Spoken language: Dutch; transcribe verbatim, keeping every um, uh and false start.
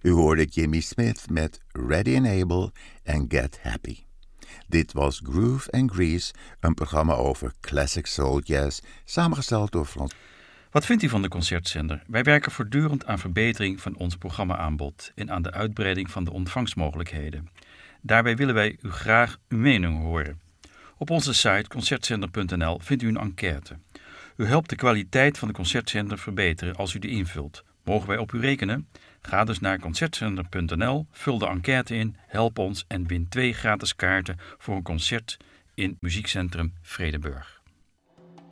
U hoorde Jimmy Smith met Ready and Able en Get Happy. Dit was Groove and Grease, een programma over classic soul jazz, samengesteld door Frans. Wat vindt u van de Concertzender? Wij werken voortdurend aan verbetering van ons programma-aanbod en aan de uitbreiding van de ontvangstmogelijkheden. Daarbij willen wij u graag uw mening horen. Op onze site concertzender punt n l vindt u een enquête. U helpt de kwaliteit van de Concertzender verbeteren als u die invult. Mogen wij op u rekenen? Ga dus naar concertzender punt n l, vul de enquête in, help ons en win twee gratis kaarten voor een concert in Muziekcentrum Vredenburg.